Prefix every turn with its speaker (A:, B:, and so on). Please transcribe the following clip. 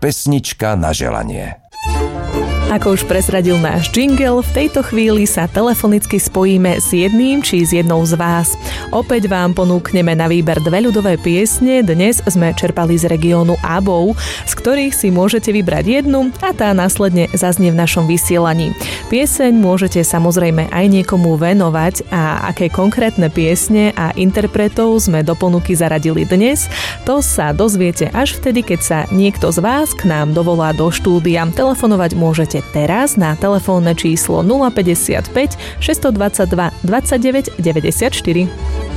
A: pesnička na želanie.
B: Ako už prezradil náš jingle, v tejto chvíli sa telefonicky spojíme s jedným či s jednou z vás. Opäť vám ponúkneme na výber 2 ľudové piesne. Dnes sme čerpali z regiónu Abov, z ktorých si môžete vybrať jednu a tá následne zaznie v našom vysielaní. Pieseň môžete samozrejme aj niekomu venovať a aké konkrétne piesne a interpretov sme do ponuky zaradili dnes, to sa dozviete až vtedy, keď sa niekto z vás k nám dovolá do štúdia. Telefonovať môžete teraz na telefónne číslo 055 622 29 94.